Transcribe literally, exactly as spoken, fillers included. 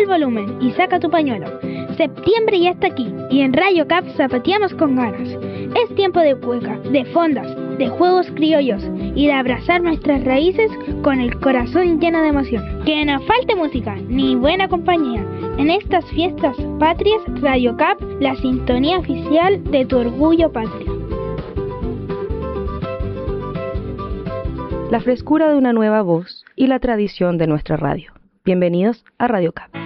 el volumen y saca tu pañuelo. Septiembre ya está aquí y en Radio Cap zapateamos con ganas. Es tiempo de cueca, de fondas, de juegos criollos y de abrazar nuestras raíces con el corazón lleno de emoción. Que no falte música ni buena compañía. En estas fiestas patrias, Radio Cap, la sintonía oficial de tu orgullo patrio. La frescura de una nueva voz y la tradición de nuestra radio. Bienvenidos a Radio Cap.